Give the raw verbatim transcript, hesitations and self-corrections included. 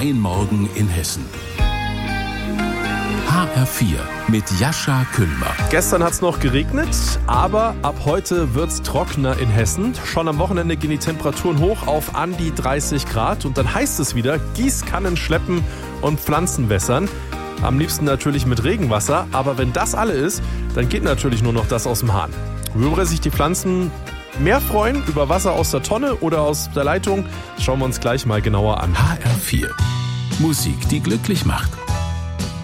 freien Morgen in Hessen. H R vier mit Jascha Küllmer. Gestern hat es noch geregnet, aber ab heute wird es trockener in Hessen. Schon am Wochenende gehen die Temperaturen hoch auf an die dreißig Grad. Und dann heißt es wieder, Gießkannen schleppen und Pflanzen wässern. Am liebsten natürlich mit Regenwasser. Aber wenn das alle ist, dann geht natürlich nur noch das aus dem Hahn. Worüber sich die Pflanzen mehr freuen, über Wasser aus der Tonne oder aus der Leitung, schauen wir uns gleich mal genauer an. H R vier. Musik, die glücklich macht.